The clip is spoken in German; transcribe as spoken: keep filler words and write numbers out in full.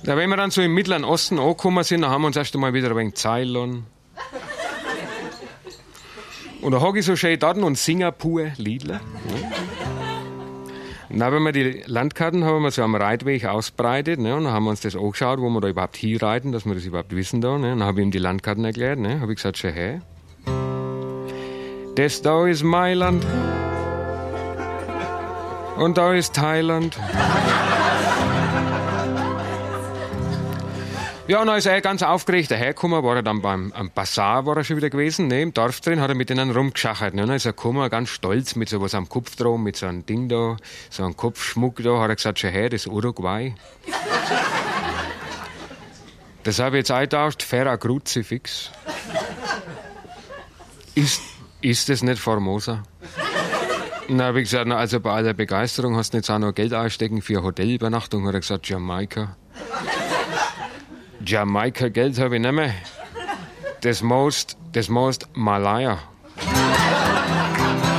Ja, wenn wir dann so im Mittleren Osten angekommen sind, dann haben wir uns erst einmal wieder ein wenig Ceylon. Und da hocke ich so schön dort und singe pur Liedler. Ja. Und dann haben wir die Landkarten haben wir so am Reitweg ausbreitet, ne? Und dann haben wir uns das angeschaut, wo wir da überhaupt hinreiten, dass wir das überhaupt wissen da. Ne? Und dann habe ich ihm die Landkarten erklärt, ne? Habe ich gesagt, schau her. Das da ist Mailand. Und da ist Thailand. Ja, und dann ist er ganz aufgeregt dahergekommen, war er dann beim am Bazar war er schon wieder gewesen, ne, im Dorf drin, hat er mit denen rumgeschachert. Ne, und dann ist er gekommen, ganz stolz, mit sowas am Kopf dran, mit so einem Ding da, so einem Kopfschmuck da, hat er gesagt, schau her, das ist Uruguay. Das habe ich jetzt eingetauscht, Ferra Kruzifix. Ist, ist das nicht Formosa? Und dann habe ich gesagt, na, also bei aller Begeisterung hast du jetzt auch noch Geld einstecken für eine Hotelübernachtung, hat er gesagt, Jamaika. Jamaika Geld habe ich nicht mehr. Das most, das most Malaya.